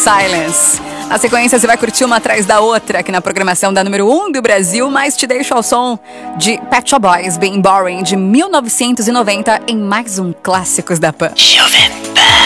Silence. Na sequência, você vai curtir uma atrás da outra aqui na programação da número 1 do Brasil, mas te deixo ao som de Pet Shop Boys, Being Boring, de 1990, em mais um Clássicos da Pan. Jovem.